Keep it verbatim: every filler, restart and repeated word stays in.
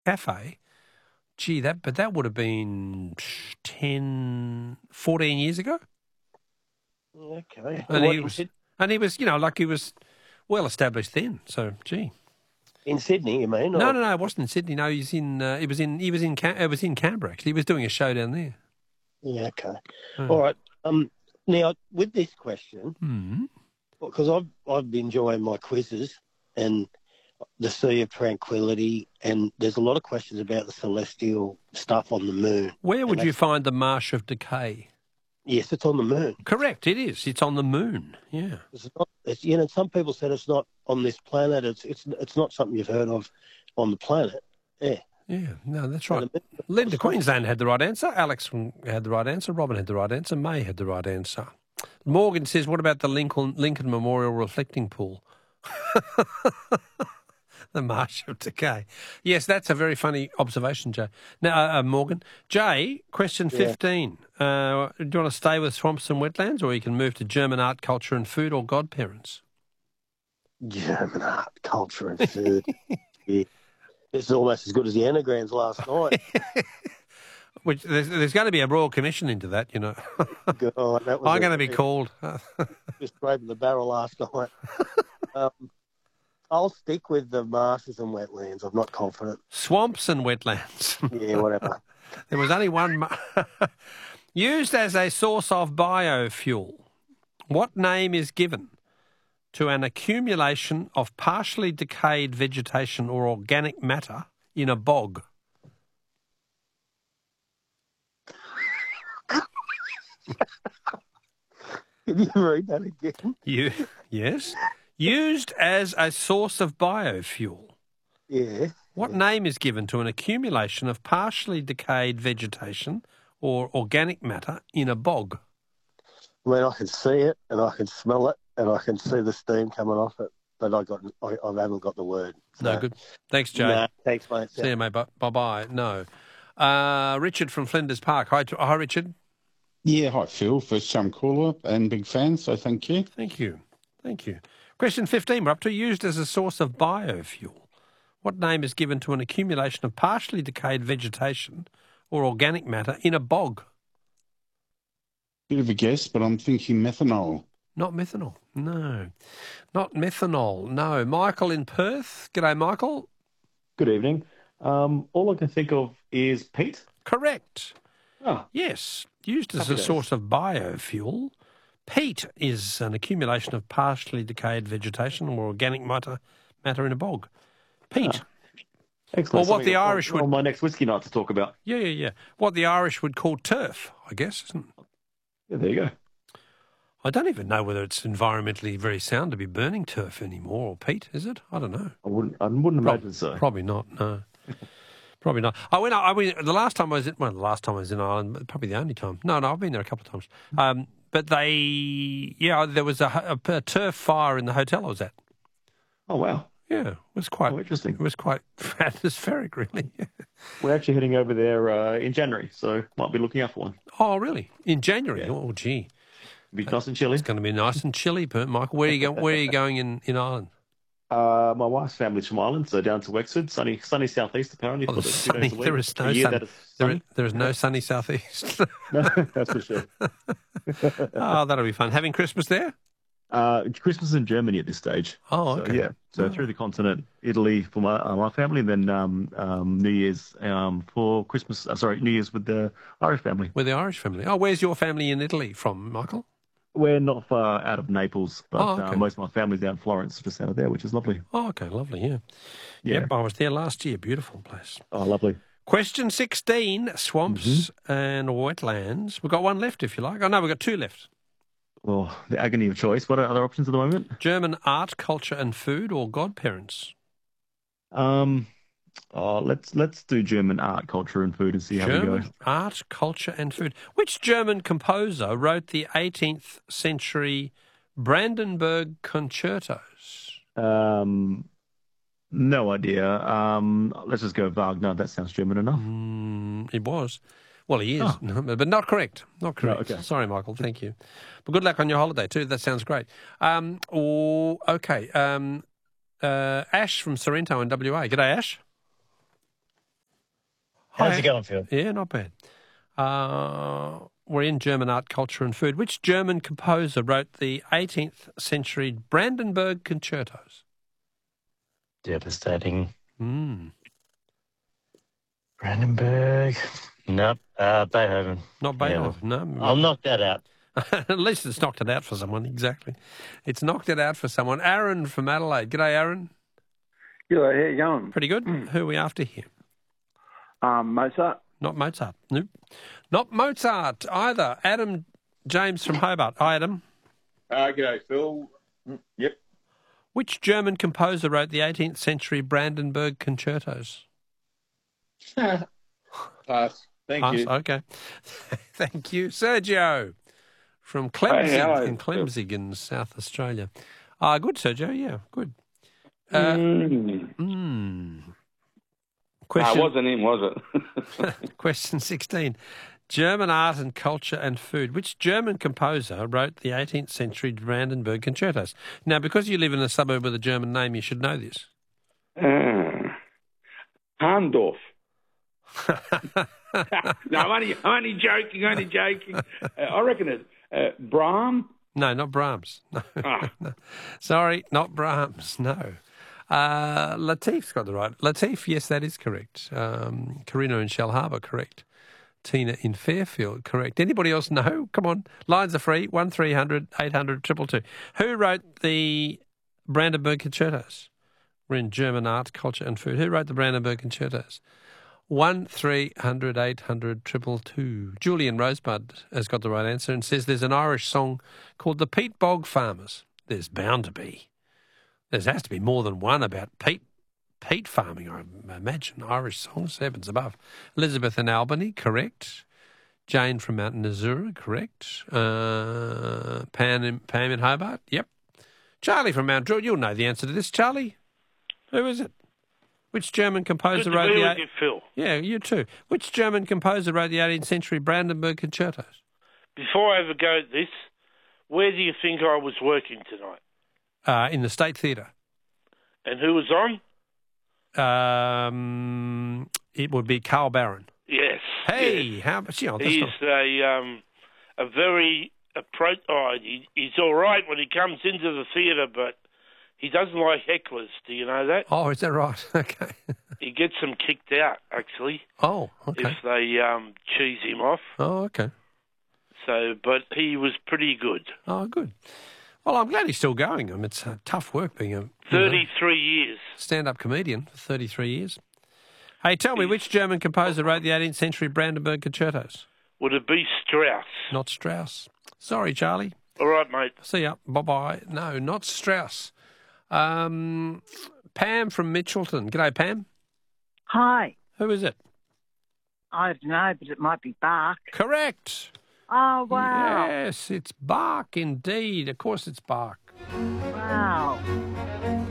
cafe. Gee, that but that would have been ten, fourteen years ago. Okay. And What, he in was, Syd- and he was, you know, like he was well established then. So, gee. in Sydney, you mean? No, or- no, no. It wasn't in Sydney. No, he's in. Uh, it was in. He was in. Cam- it was in Canberra. Actually, he was doing a show down there. Yeah, okay. Oh. All right. Um, now, with this question, Hmm. because I've, I've been enjoying my quizzes and the Sea of Tranquility, and there's a lot of questions about the celestial stuff on the moon. Where would And you that's- find the Marsh of Decay? Yes, it's on the moon. Correct. It is. It's on the moon. Yeah. It's not. It's, you know, some people said it's not on this planet. It's it's it's not something you've heard of on the planet. Yeah. Yeah. No, that's So right. the- Linda Queensland had the right answer. Alex from- had the right answer. Robin had the right answer. May had the right answer. Morgan says, "What about the Lincoln Lincoln Memorial reflecting pool?" The Marsh of Decay. Yes, that's a very funny observation, Jay. Now, uh, uh, Morgan. Jay, question fifteen. Uh, do you want to stay with swamps and wetlands, or you can move to German art, culture and food, or godparents? German art, culture, and food. Yeah. This is almost as good as the anagrams last night. Which there's, there's going to be a royal commission into that, you know. God, that was I'm a- going to be called. just scraping the barrel last night. um, I'll stick with the marshes and wetlands. I'm not confident. Swamps and wetlands. Yeah, whatever. There was only one. Ma- Used as a source of biofuel, what name is given to an accumulation of partially decayed vegetation or organic matter in a bog? Can you read that again? You, yes. Used as a source of biofuel. Yeah. What name is given to an accumulation of partially decayed vegetation or organic matter in a bog? I mean, I can see it and I can smell it and I can see the steam coming off it, but I got I, I haven't got the word. No, So- good. Thanks, Jay. Nah, thanks, mate. See you, mate. Bye bye. No. Uh, Richard from Flinders Park. Hi, to, hi, Richard. Yeah, hi, Phil. First time caller and big fan, so thank you. Thank you. Thank you. Question fifteen. We're up to used as a source of biofuel. What name is given to an accumulation of partially decayed vegetation or organic matter in a bog? Bit of a guess, but I'm thinking methanol. Not methanol. No. Not methanol. No. Michael in Perth. G'day, Michael. Good evening. Um, all I can think of is peat. Correct. Oh, Yes. Used as Happy a days. source of biofuel. Peat is an accumulation of partially decayed vegetation or organic matter, matter in a bog. Peat. excellent. Or what the Something on- Irish would- on my next whiskey night to talk about. Yeah, yeah, yeah. What the Irish would call turf, I guess, isn't it? Yeah, there you go. I don't even know whether it's environmentally very sound to be burning turf anymore, or peat, is it? I don't know. I wouldn't. I wouldn't Prob- imagine so. Probably not, no. Probably not. I went, I went, the last time I was in, well, the last time I was in Ireland, but probably the only time. No, no, I've been there a couple of times. Um, but they, yeah, there was a, a, a turf fire in the hotel I was at. Oh wow. Yeah, it was quite, Oh, interesting. it was quite atmospheric, really. We're actually heading over there uh, in January, so might be looking out for one. Oh, really? In January? Yeah. Oh, gee. Be nice and chilly. It's going to be nice and chilly, Bert, Michael. Where are you, go, where are you going in, in Ireland? Uh, my wife's family's from Ireland, so down to Wexford, sunny, sunny southeast apparently. Oh, for the the two sunny, days a week. there is no A year sun. that is There, sunny. there is no sunny southeast. No, that's for sure. Oh, that'll be fun. Having Christmas there? Uh, Christmas in Germany at this stage. Oh, So, okay. yeah, so Oh. through the continent, Italy for my uh, my family, and then um, um, New Year's um, for Christmas. Uh, sorry, New Year's with the Irish family. With the Irish family. Oh, where's your family in Italy from, Michael? We're not far out of Naples, but Oh, okay. uh, most of my family's down in Florence, just out of there, which is lovely. Oh, okay, lovely, yeah. Yeah. Yep, I was there last year. Beautiful place. Oh, lovely. Question sixteen, swamps Mm-hmm. and wetlands. We've got one left, if you like. Oh, no, we've got two left. Well, the agony of choice. What are other options at the moment? German art, culture and food, or godparents? Um, oh, let's let's do German art, culture, and food and see how we go. German art, culture and food. Which German composer wrote the eighteenth century Brandenburg concertos? Um, no idea. Um, let's just go Wagner. That sounds German enough. Mm, it was. Well, he is, Oh. but not correct. Not correct. okay. Sorry, Michael. Thank you. But good luck on your holiday too. That sounds great. Um, oh, okay. Um, uh, Ash from Sorrento in W A. G'day, Ash. How's it going, Phil? Yeah, not bad. Uh, we're in German art, culture and food. Which German composer wrote the eighteenth century Brandenburg concertos? Devastating. Mm. Brandenburg. Nope. Uh, Beethoven. Not Beethoven, Yeah. no. I'll knock that out. At least it's knocked it out for someone, exactly. It's knocked it out for someone. Aaron from Adelaide. G'day, Aaron. Yeah, how you going? Pretty good. Who are we after here? Um, Mozart. Not Mozart. Nope. Not Mozart either. Adam James from Hobart. Hi, Adam. Uh, g'day, Phil. Yep. Which German composer wrote the eighteenth century Brandenburg concertos? Pass. Thank Pass. you. Okay. Thank you. Sergio from Clemzig Hey, hello. in Clemzig in South Australia. Ah, good, Sergio. Yeah, good. Uh, Mm. mm. Ah, Question, wasn't him, was it? question sixteen. German art and culture and food. Which German composer wrote the eighteenth century Brandenburg concertos? Now, because you live in a suburb with a German name, you should know this. uh, Harndorf. No, I'm only, I'm only joking, only joking. Uh, I reckon it's uh, Brahm. No, not Brahms. No. Ah. No. Sorry, not Brahms. No. Uh, Latif's got the right. Latif, yes, that is correct. Um, Karina in Shellharbour, correct. Tina in Fairfield, correct. Anybody else know? Come on. Lines are free. one three hundred eight hundred two two two. Who wrote the Brandenburg concertos? We're in German art, culture and food. Who wrote the Brandenburg concertos? one three hundred eight hundred two two two. Julian Rosebud has got the right answer and says there's an Irish song called The Peat Bog Farmers. There's bound to be. There has to be more than one about peat peat farming, I imagine. Irish songs, heavens above. Elizabeth in Albany, correct. Jane from Mount Nazura, correct. Uh, Pam, in, Pam in Hobart, yep. Charlie from Mount Druitt, you'll know the answer to this. Charlie, who is it? Which German composer Good to wrote be the... with you, Phil. Yeah, you too. Which German composer wrote the eighteenth century Brandenburg concertos? Before I ever go at this, where do you think I was working tonight? Uh, in the State Theatre. And who was on? Um, it would be Carl Barron. Yes. Hey, yes. how much? You know, that's He's not- a um, a very appro- oh, he, he's all right when he comes into the theatre, but he doesn't like hecklers. Do you know that? Oh, is that right? Okay. He gets them kicked out, actually, Oh, okay. if they um, cheese him off. Oh, okay. So, but he was pretty good. Oh, good. Well, I'm glad he's still going. I mean, it's uh, tough work being a you know, Thirty-three years. stand-up comedian for thirty-three years. Hey, tell me, which German composer wrote the eighteenth century Brandenburg concertos? Would it be Strauss? Not Strauss. Sorry, Charlie. All right, mate. See ya. Bye-bye. No, not Strauss. Um, Pam from Mitchelton. G'day, Pam. Hi. Who is it? I don't know, but it might be Bach. Correct. Oh, wow. Yes, it's Bach indeed. Of course it's Bach.